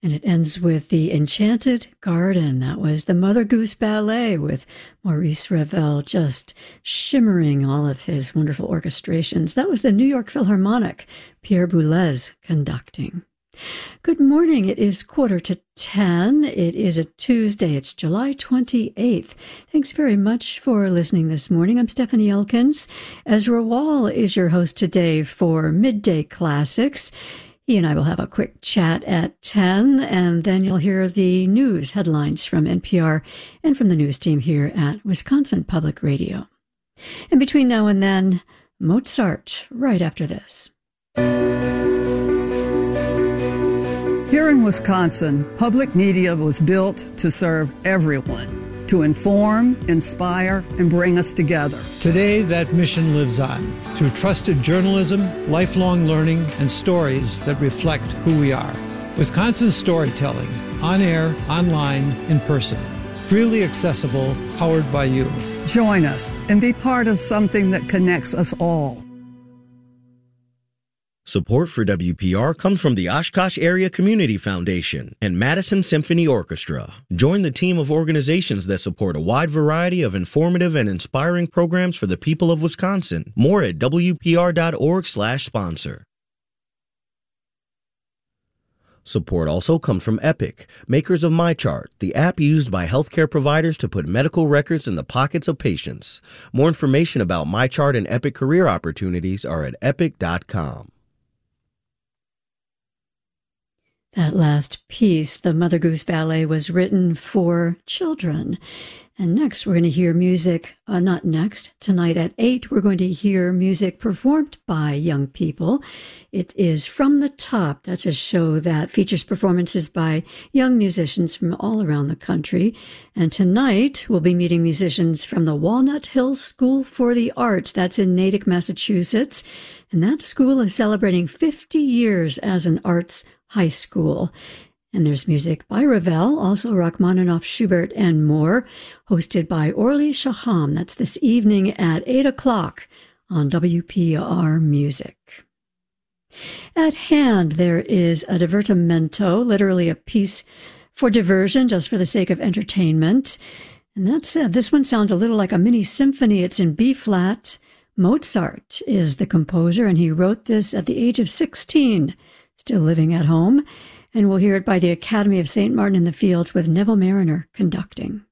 And it ends with The Enchanted Garden. That was the Mother Goose Ballet with Maurice Ravel just shimmering all of his wonderful orchestrations. That was the New York Philharmonic, Pierre Boulez conducting. Good morning. It is 9:45. It is a Tuesday. It's July 28th. Thanks very much for listening this morning. I'm Stephanie Elkins. Ezra Wall is your host today for Midday Classics. He and I will have a quick chat at 10, and then you'll hear the news headlines from NPR and from the news team here at Wisconsin Public Radio. And between now and then, Mozart, right after this. Here in Wisconsin, public media was built to serve everyone, to inform, inspire, and bring us together. Today, that mission lives on through trusted journalism, lifelong learning, and stories that reflect who we are. Wisconsin storytelling, on air, online, in person. Freely accessible, powered by you. Join us and be part of something that connects us all. Support for WPR comes from the Oshkosh Area Community Foundation and Madison Symphony Orchestra. Join the team of organizations that support a wide variety of informative and inspiring programs for the people of Wisconsin. More at WPR.org/sponsor. Support also comes from Epic, makers of MyChart, the app used by healthcare providers to put medical records in the pockets of patients. More information about MyChart and Epic career opportunities are at epic.com. That last piece, the Mother Goose Ballet, was written for children. And next, we're going to hear music, not next, tonight at 8, we're going to hear music performed by young people. It is From the Top. That's a show that features performances by young musicians from all around the country. And tonight, we'll be meeting musicians from the Walnut Hill School for the Arts. That's in Natick, Massachusetts. And that school is celebrating 50 years as an arts high school. And there's music by Ravel, also Rachmaninoff, Schubert, and more, hosted by Orly Shaham. That's this evening at 8 o'clock on WPR Music. At hand, there is a divertimento, literally a piece for diversion, just for the sake of entertainment. And that said, this one sounds a little like a mini symphony. It's in B-flat. Mozart is the composer, and he wrote this at the age of 16, still living at home. And we'll hear it by the Academy of St. Martin in the Fields with Neville Mariner conducting.